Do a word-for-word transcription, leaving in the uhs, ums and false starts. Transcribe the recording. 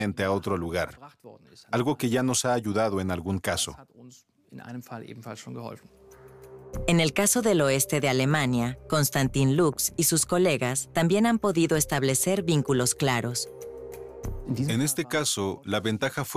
a otro lugar, algo que ya nos ha ayudado en algún caso. En el caso del oeste de Alemania, Konstantin Lux y sus colegas también han podido establecer vínculos claros. En este caso, la ventaja fue